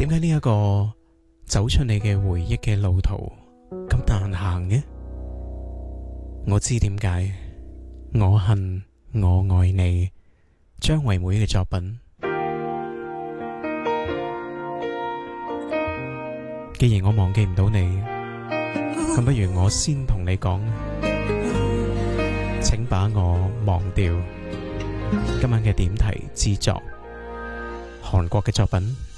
點解呢一個走出你嘅回憶嘅路途咁難行嘅？我知點解。我恨我愛你，張惠妹嘅作品。既然我忘記唔到你，咁不如我先同你講，請把我忘掉。今晚嘅點題之作，韓國嘅作品。